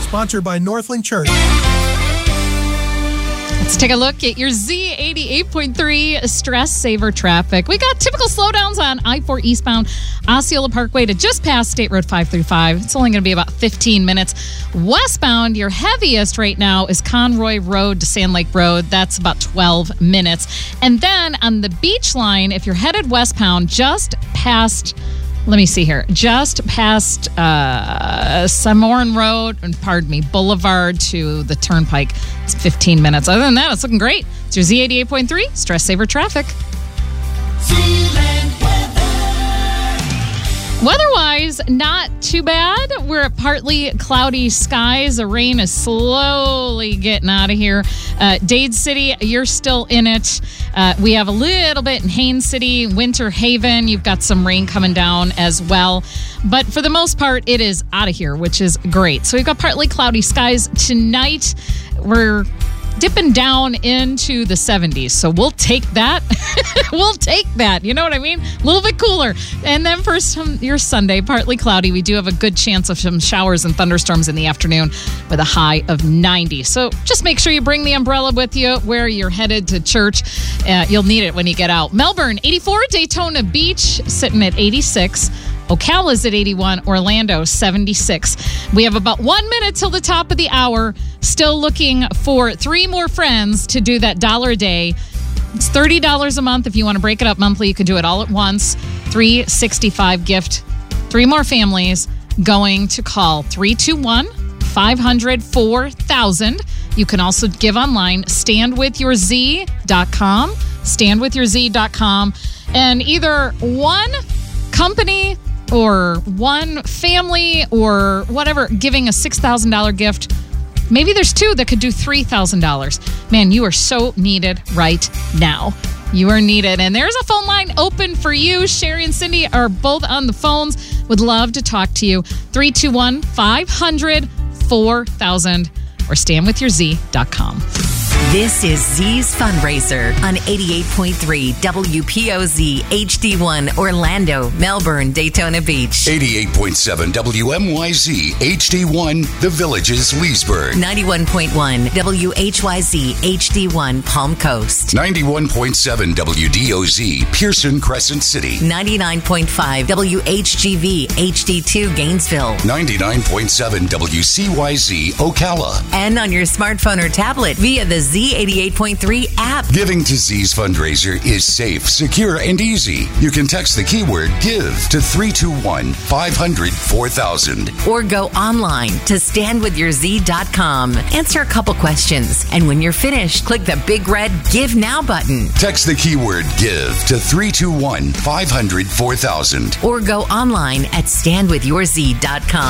Sponsored by Northland Church. Let's take a look at your Z88.3 stress saver traffic. We got typical slowdowns on I-4 eastbound Osceola Parkway to just past State Road 535. It's only going to be about 15 minutes. Westbound, your heaviest right now is Conroy Road to Sand Lake Road. That's about 12 minutes. And then on the beach line, if you're headed westbound, just past... Let me see here. Just past Samorin Road, Boulevard to the Turnpike. It's 15 minutes. Other than that, it's looking great. It's your Z88.3 Stress Saver Traffic. Weather-wise, not too bad. We're at partly cloudy skies. The rain is slowly getting out of here. Dade City, you're still in it. We have a little bit in Haines City, Winter Haven. You've got some rain coming down as well. But for the most part, it is out of here, which is great. So we've got partly cloudy skies. Tonight, we're dipping down into the 70s. So we'll take that. We'll take that. You know what I mean? A little bit cooler. And then for your Sunday, partly cloudy. We do have a good chance of some showers and thunderstorms in the afternoon with a high of 90. So just make sure you bring the umbrella with you where you're headed to church. You'll need it when you get out. Melbourne, 84. Daytona Beach, sitting at 86. Ocala's at 81, Orlando 76. We have about 1 minute till the top of the hour. Still looking for 3 more friends to do that $1 a day. It's $30 a month. If you want to break it up monthly, you can do it all at once. $365 gift. 3 more families going to call 321-500-4000. You can also give online, standwithyourzee.com. Standwithyourzee.com. And either one company or one family or whatever giving a $6,000 gift. Maybe there's 2 that could do $3,000. Man, you are so needed right now. You are needed. And there's a phone line open for you. Sherry and Cindy are both on the phones. Would love to talk to you. 321-500-4000 or standwithyourzee.com. This is Z's Fundraiser on 88.3 WPOZ HD1 Orlando, Melbourne, Daytona Beach. 88.7 WMYZ HD1 The Villages, Leesburg. 91.1 WHYZ HD1 Palm Coast. 91.7 WDOZ Pearson Crescent City. 99.5 WHGV HD2 Gainesville. 99.7 WCYZ Ocala. And on your smartphone or tablet via the Z88.3 app. Giving to Z's Fundraiser is safe, secure, and easy. You can text the keyword GIVE to 321-500-4000. Or go online to standwithyourzee.com. Answer a couple questions. And when you're finished, click the big red Give Now button. Text the keyword GIVE to 321-500-4000. Or go online at standwithyourzee.com.